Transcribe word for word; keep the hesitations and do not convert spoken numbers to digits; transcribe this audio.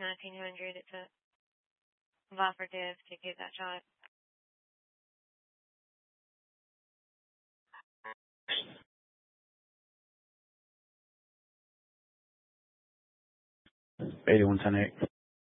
nineteen hundred. It's a life or death to get that shot. eighty-one ten eight.